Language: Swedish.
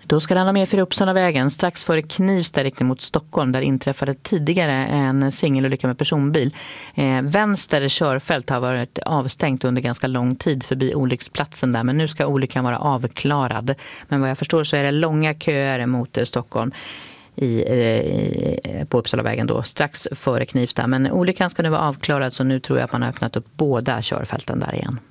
Då ska det handla om E4 Uppsalavägen strax före Knivsta riktning mot Stockholm. Där inträffade tidigare en singelolycka med personbil. Vänster körfält har varit avstängt under ganska lång tid förbi olycksplatsen där. Men nu ska olyckan vara avklarad. Men vad jag förstår så är det långa köer mot Stockholm på Uppsalavägen då strax före Knivsta. Men olyckan ska nu vara avklarad så nu tror jag att man har öppnat upp båda körfälten där igen.